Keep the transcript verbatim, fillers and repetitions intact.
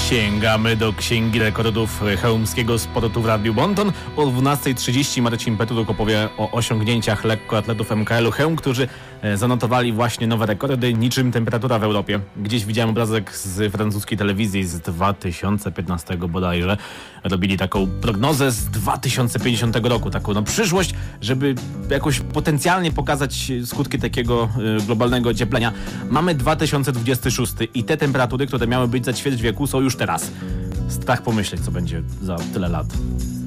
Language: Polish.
Sięgamy do Księgi Rekordów Chełmskiego Sportu w Radiu Bonton. O dwunasta trzydzieści Marcin Petruk opowie o osiągnięciach lekkoatletów M K L-u Chełm, którzy zanotowali właśnie nowe rekordy, niczym temperatura w Europie. Gdzieś widziałem obrazek z francuskiej telewizji z dwa tysiące piętnastego bodajże. Robili taką prognozę z dwa tysiące pięćdziesiątego roku, taką no przyszłość, żeby jakoś potencjalnie pokazać skutki takiego y, globalnego ocieplenia. Mamy dwa tysiące dwudziesty szósty i te temperatury, które miały być za ćwierć wieku, są już teraz. Strach pomyśleć, co będzie za tyle lat.